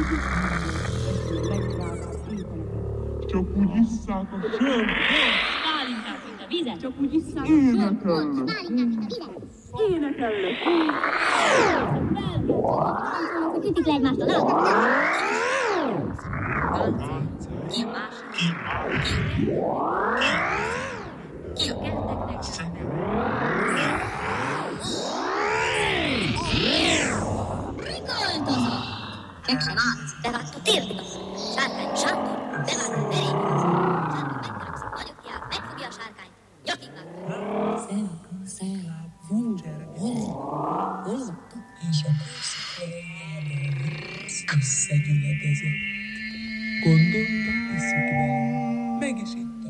Csak úgy isszák a csönd. Pálinkát, mint a vizet. Csak úgy isszák a Énekelnek. Pálinkát, mint a vizet. Énekelnek. Táncolnak, hogy ütik le egymást a lábak. Ki a másik? Ki a kerteknek? Rikoltozott! Kekse Márc, bevágta térdigasszony. Sárkány Sándor, bevágta verédigasszony. Sárkány megharapszik nagyokiát, megfogja a sárkányt, nyakig vágta. És a összegyüledezett. Gondolta, hiszük be, meg is itt a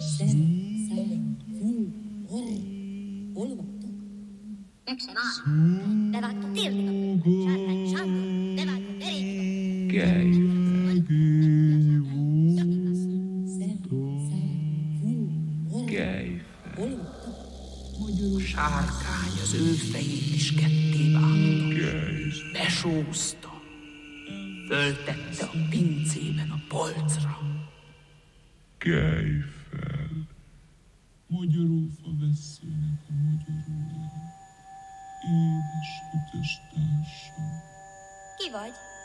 Kekse Márc, bevágta térdigasszony. Sárkány Sándor, bevágta verédigasszony. sárkány az ő fejét is ketté vágta, és besózta, föltette a pincében a polcra. Kelj fel! Magyarófa vesszőnek a magyarója, édes ütös társam. Ki vagy?